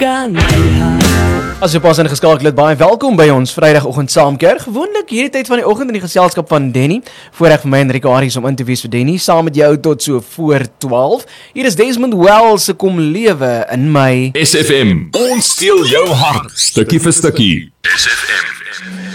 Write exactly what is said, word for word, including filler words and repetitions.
kan lihat. As jy pas ingeskakel het, baie welkom by ons Vrydagoggend saamkeer. Gewoonlik hierdie tyd van die oggend in die geselskap van Denny. Voorreg vir my en Rico Aries om in te wees vir Denny, saam met jou tot so voor twaalf. Hier is Desmond Wells se Kom Lewe in my S F M. Ons steel jou hart, stukkie vir stukkie. S F M.